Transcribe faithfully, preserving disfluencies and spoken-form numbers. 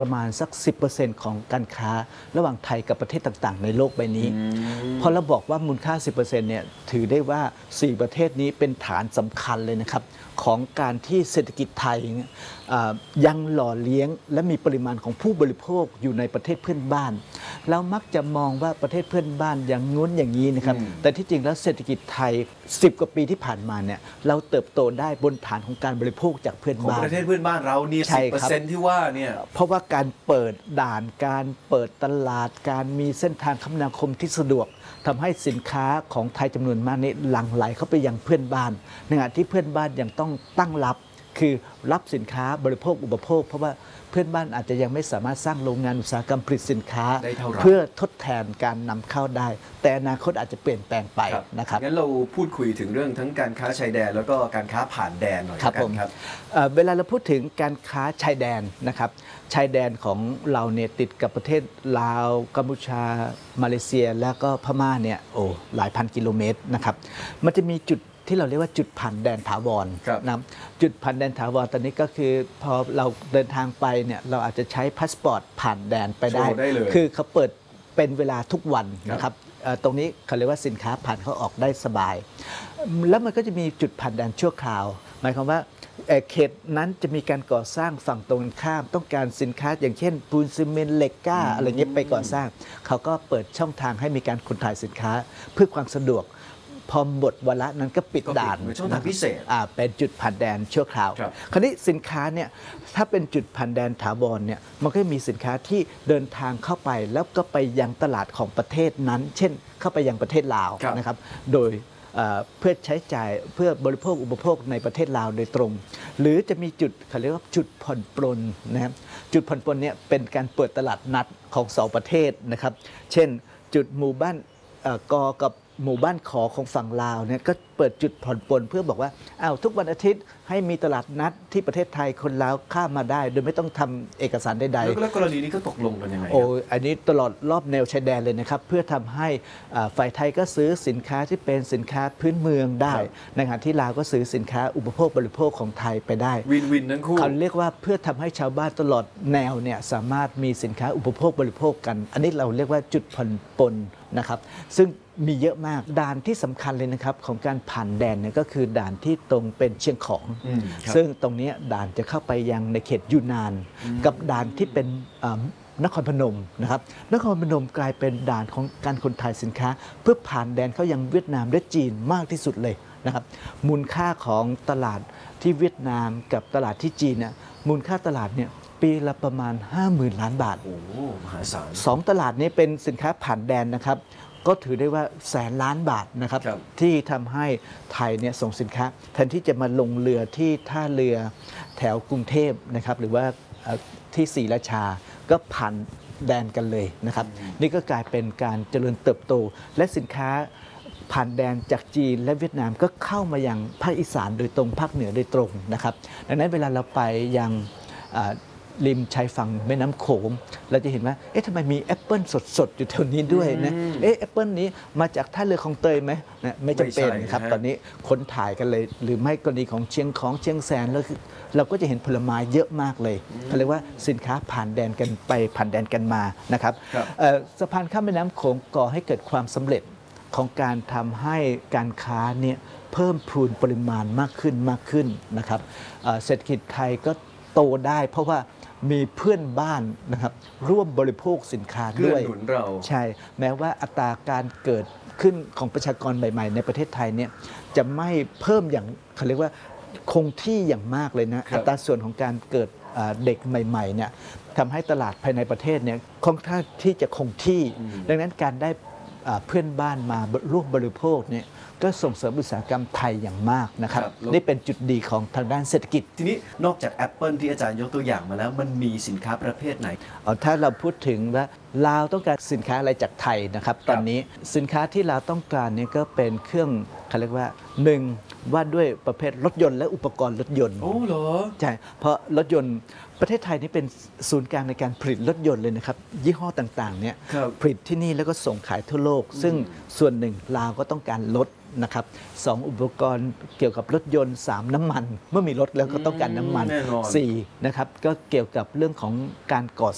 ประมาณสัก สิบเปอร์เซ็นต์ ของการค้าระหว่างไทยกับประเทศต่างๆในโลกใบนี้พอเราบอกว่ามูลค่า สิบเปอร์เซ็นต์ เนี่ยถือได้ว่าสี่ประเทศนี้เป็นฐานสำคัญเลยนะครับของการที่เศรษฐกิจไทยยังหล่อเลี้ยงและมีปริมาณของผู้บริโภคอยู่ในประเทศเพื่อนบ้านเรามักจะมองว่าประเทศเพื่อนบ้านอย่างงู้นอย่างนี้นะครับแต่ที่จริงแล้วเศรษฐกิจไทยสิบกว่าปีที่ผ่านมาเนี่ยเราเติบโตได้บนฐานของการบริโภคจากเพื่อนบ้านของประเทศเพื่อนบ้านเรานี่ สิบเปอร์เซ็นต์ ที่ว่าเนี่ยเพราะว่าการเปิดด่านการเปิดตลาดการมีเส้นทางคมนาคมที่สะดวกทำให้สินค้าของไทยจำนวนมากนี้หลั่งไหลเข้าไปยังเพื่อนบ้านในขณะที่เพื่อนบ้านยังต้องตั้งรับคือรับสินค้าบริโภคอุปโภคเพราะว่าเพื่อนบ้านอาจจะยังไม่สามารถสร้างโรงงานอุตสาหกรรมผลิตสินค้าเพื่อทดแทนการนำเข้าได้แต่อนาคตอาจจะเปลี่ยนแปลงไปนะครับงั้นเราพูดคุยถึงเรื่องทั้งการค้าชายแดนแล้วก็การค้าผ่านแดนหน่อยครับผมเวลาเราพูดถึงการค้าชายแดนนะครับชายแดนของเราเนี่ยติดกับประเทศลาวกัมพูชามาเลเซียแล้วก็พม่าเนี่ยโอ้หลายพันกิโลเมตรนะครับมันจะมีจุดที่เราเรียกว่าจุดผ่านแดนถาวรนะจุดผ่านแดนถาวรตอนนี้ก็คือพอเราเดินทางไปเนี่ยเราอาจจะใช้พาสปอร์ตผ่านแดนไปได้คือเขาเปิดเป็นเวลาทุกวันนะครับตรงนี้เขาเรียกว่าสินค้าผ่านเข้าออกได้สบายแล้วมันก็จะมีจุดผ่านแดนชั่วคราวหมายความว่าเขตนั้นจะมีการก่อสร้างฝั่งตรงข้ามต้องการสินค้าอย่างเช่นปูนซีเมนต์เหล็กก้าอะไรเงี้ยไปก่อสร้างเขาก็เปิดช่องทางให้มีการขนถ่ายสินค้าเพื่อความสะดวกพอหมดวาระนั้นก็ปิดด่านช่องทางพิเศษเป็นจุดผ่านแดนชั่วคราวคราวนี้สินค้าเนี่ยถ้าเป็นจุดผ่านแดนถาวรเนี่ยมันก็มีสินค้าที่เดินทางเข้าไปแล้วก็ไปยังตลาดของประเทศนั้น เช่นเข้าไปยังประเทศลาวนะครับโดยเพื่อใช้จ่ายเพื่อบริโภคอุปโภคในประเทศลาวโดยตรงหรือจะมีจุดเขาเรียกว่าจุดผ่อนปลนนะครับจุดผ่อนปลนเนี่ยเป็นการเปิดตลาดนัดของสองประเทศนะครับเช่นจุดหมู่บ้านกอกับหมู่บ้านขอของฝั่งลาวเนี่ยก็เปิดจุดผ่อนปลนเพื่อบอกว่าอ้าวทุกวันอาทิตย์ให้มีตลาดนัดที่ประเทศไทยคนลาวข้ามมาได้โดยไม่ต้องทำเอกสารใดๆแล้วกรณีนี้ก็ตกลงกันยังไงโอ้อันนี้ตลอดรอบแนวชายแดนเลยนะครับเพื่อทำให้ฝ่ายไทยก็ซื้อสินค้าที่เป็นสินค้าพื้นเมืองได้ในขณะที่ลาวก็ซื้อสินค้าอุปโภคบริโภคของไทยไปได้วินวินทั้งคู่เขาเรียกว่าเพื่อทำให้ชาวบ้านตลอดแนวเนี่ยสามารถมีสินค้าอุปโภคบริโภคกันอันนี้เราเรียกว่าจุดผ่อนปลนนะครับซึ่งมีเยอะมากด่านที่สำคัญเลยนะครับของการผ่านแดนเนี่ยก็คือด่านที่ตรงเป็นเชียงของซึ่งตรงนี้ด่านจะเข้าไปยังในเขตยูนานกับด่านที่เป็นนครพนมนะครับนครพนมกลายเป็นด่านของการขนถ่ายสินค้าเพื่อผ่านแดนเข้ายังเวียดนามและจีนมากที่สุดเลยนะครับมูลค่าของตลาดที่เวียดนามกับตลาดที่จีนเนี่ยมูลค่าตลาดเนี่ยปีละประมาณ ห้าหมื่น ล้านบาทโอ้มหาศาลสองตลาดนี้เป็นสินค้าผ่านแดนนะครับก็ถือได้ว่าแสนล้านบาทนะครับที่ทำให้ไทยเนี่ยส่งสินค้าแทนที่จะมาลงเรือที่ท่าเรือแถวกรุงเทพนะครับหรือว่าที่ศรีราชาก็ผ่านแดนกันเลยนะครับนี่ก็กลายเป็นการเจริญเติบโตและสินค้าผ่านแดนจากจีนและเวียดนามก็เข้ามายังภาคอีสานโดยตรงภาคเหนือโดยตรงนะครับดังนั้นเวลาเราไปยังริมชายฝั่งแม่น้ำโขงเราจะเห็นว่าเอ๊ะทำไมมีแอปเปิลสดๆอยู่แถวนี้ด้วยนะเอ๊ะแอปเปิลนี้มาจากท่าเรือคลองเตยไหมนะไม่จำเป็นครับตอนนี้ค้นถ่ายกันเลยหรือไม่กรณีของเชียงของเชียงแสนแล้วเราก็จะเห็นผลไม้เยอะมากเลยเขาเรียกว่าสินค้าผ่านแดนกันไปผ่านแดนกันมานะครับสะพานข้ามแม่น้ำโขงก่อให้เกิดความสำเร็จของการทำให้การค้าเนี่ยเพิ่มพูนปริมาณมากขึ้นมากขึ้นนะครับเศรษฐกิจไทยก็โตได้เพราะว่ามีเพื่อนบ้านนะครับร่วมบริโภคสินค้าด้วยหนุนเราใช่แม้ว่าอัตราการเกิดขึ้นของประชากรใหม่ๆในประเทศไทยเนี่ยจะไม่เพิ่มอย่างเขาเรียกว่าคงที่อย่างมากเลยนะอัตราส่วนของการเกิดเด็กใหม่ๆเนี่ยทำให้ตลาดภายในประเทศเนี่ยค่อนข้างที่จะคงที่ดังนั้นการได้เพื่อนบ้านมาร่วมบริโภคเนี่ยก็ส่งเสริมอุตสาหกรรมไทยอย่างมากนะครับนี่เป็นจุดดีของทางด้านเศรษฐกิจทีนี้นอกจาก Apple ที่อาจารย์ยกตัวอย่างมาแล้วมันมีสินค้าประเภทไหนถ้าเราพูดถึงว่าลาวต้องการสินค้าอะไรจากไทยนะครับตอนนี้สินค้าที่ลาวต้องการนี่ก็เป็นเครื่องเขาเรียกว่าหนึ่งว่าด้วยประเภทรถยนต์และอุปกรณ์รถยนต์โอ้เหรอใช่เพราะรถยนต์ประเทศไทยนี่เป็นศูนย์กลางในการผลิตรถยนต์เลยนะครับยี่ห้อต่างๆเนี่ยผลิตที่นี่แล้วก็ส่งขายทั่วโลกซึ่งส่วนหนึ่งลาวก็ต้องการลดนะครับสองอุปกรณ์เกี่ยวกับรถยนต์สามน้ำมันเมื่อมีรถแล้วก็ต้องการน้ำมันสี่นะครับก็เกี่ยวกับเรื่องของการก่อ